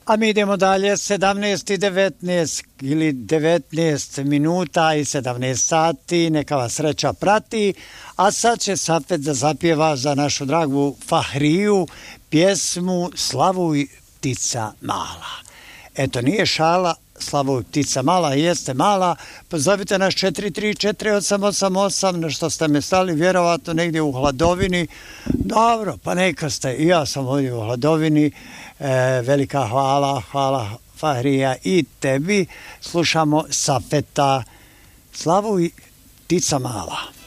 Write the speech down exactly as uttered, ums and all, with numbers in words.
A mi idemo dalje, sedamnaest i devetnaest ili devetnaest minuta i sedamnaest sati, neka vas sreća prati, a sad će Safet da zapjeva za našu dragu Fahriju pjesmu Slavuj ptica mala. Eto, nije šala, Slavuj ptica mala, jeste mala, pozovite nas četiri tri četiri osam osam osam, na što ste me stali, vjerovatno negdje u hladovini. Dobro, pa neka ste, i ja sam ovdje u hladovini. E, velika hvala, hvala Fahrija i tebi. Slušamo Safeta, Slavuj ptica mala.